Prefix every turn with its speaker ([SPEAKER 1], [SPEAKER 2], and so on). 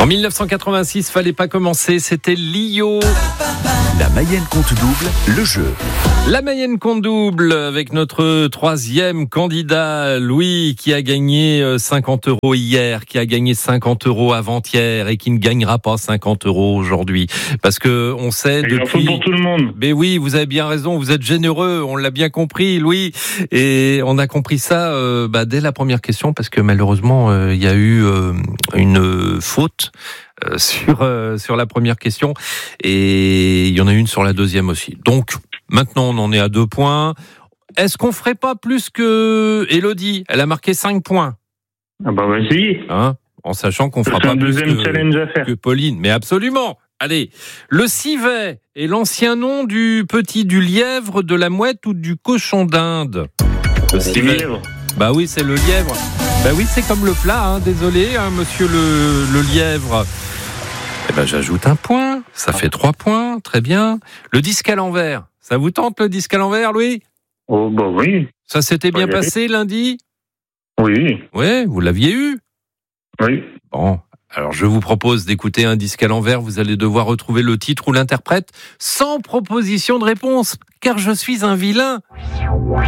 [SPEAKER 1] En 1986, fallait pas commencer, c'était Lio.
[SPEAKER 2] La Mayenne compte double, le jeu.
[SPEAKER 1] La Mayenne compte double avec notre troisième candidat, Louis, qui a gagné 50 € hier, qui a gagné 50 € avant-hier et qui ne gagnera pas 50 € aujourd'hui. Parce que on sait
[SPEAKER 3] Il en faut
[SPEAKER 1] depuis...
[SPEAKER 3] pour tout le monde.
[SPEAKER 1] Mais oui, vous avez bien raison, vous êtes généreux, on l'a bien compris, Louis. Et on a compris ça dès la première question, parce que malheureusement, il y a eu une faute sur la première question, et il y en a une sur la deuxième aussi. Donc, maintenant, on en est à 2 points. Est-ce qu'on ferait pas plus que Elodie ? Elle a marqué 5 points.
[SPEAKER 3] Ah bah vas-y.
[SPEAKER 1] En sachant qu'on fera
[SPEAKER 3] C'est
[SPEAKER 1] pas
[SPEAKER 3] un
[SPEAKER 1] plus
[SPEAKER 3] deuxième challenge à faire.
[SPEAKER 1] que Pauline. Mais absolument. Allez, le civet est l'ancien nom du lièvre, de la mouette ou du cochon d'Inde. Le civet.
[SPEAKER 3] Lièvre.
[SPEAKER 1] Bah oui, c'est le lièvre. Bah oui, c'est comme le plat, désolé, monsieur le lièvre. Eh ben, j'ajoute 1 point, ça fait 3 points, très bien. Le disque à l'envers, ça vous tente le disque à l'envers, Louis ?
[SPEAKER 3] Oh bah oui.
[SPEAKER 1] Ça s'était bien passé lundi ?
[SPEAKER 3] Oui.
[SPEAKER 1] Ouais, vous l'aviez eu ?
[SPEAKER 3] Oui.
[SPEAKER 1] Bon, alors je vous propose d'écouter un disque à l'envers, vous allez devoir retrouver le titre ou l'interprète sans proposition de réponse, car je suis un vilain.